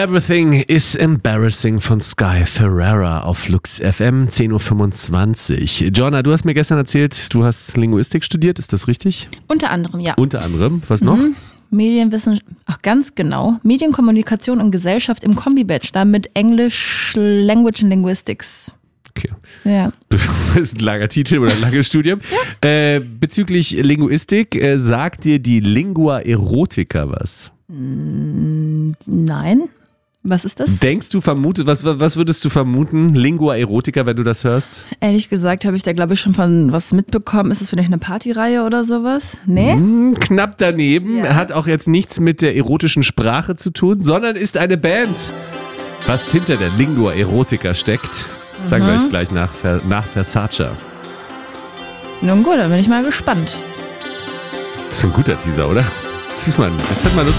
Everything is Embarrassing von Sky Ferreira auf Lux FM, 10.25 Uhr. Joanna, du hast mir gestern erzählt, du hast Linguistik studiert, ist das richtig? Unter anderem, ja. Unter anderem, was noch? Medienwissenschaft, ganz genau. Medienkommunikation und Gesellschaft im Kombi-Bachelor mit English, Language and Linguistics. Okay. Ja. Das ist ein langer Titel oder ein langes Studium. Bezüglich Linguistik, sagt dir die Lingua Erotica was? Nein. Was ist das? Denkst du, was würdest du vermuten, Lingua Erotica, wenn du das hörst? Ehrlich gesagt habe ich da, glaube ich, schon von was mitbekommen. Ist das vielleicht eine Partyreihe oder sowas? Nee? Knapp daneben. Ja. Hat auch jetzt nichts mit der erotischen Sprache zu tun, sondern ist eine Band. Was hinter der Lingua Erotica steckt, sagen wir euch gleich nach Versace. Nun gut, dann bin ich mal gespannt. Das ist ein guter Teaser, oder? Jetzt hat man Lust.